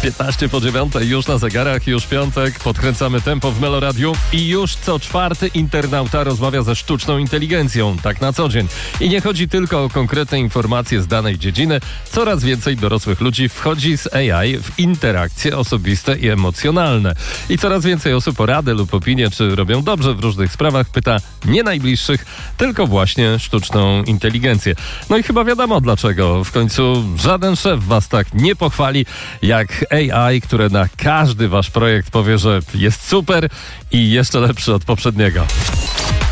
8:15 już na zegarach, już piątek, podkręcamy tempo w Meloradiu i już co czwarty internauta rozmawia ze sztuczną inteligencją, tak na co dzień. I nie chodzi tylko o konkretne informacje z danej dziedziny, coraz więcej dorosłych ludzi wchodzi z AI w interakcje osobiste i emocjonalne. I coraz więcej osób o radę lub opinię, czy robią dobrze w różnych sprawach, pyta nie najbliższych, tylko właśnie sztuczną inteligencję. No i chyba wiadomo dlaczego. W końcu żaden szef was tak nie pochwali jak AI, które na każdy wasz projekt powie, że jest super i jeszcze lepszy od poprzedniego.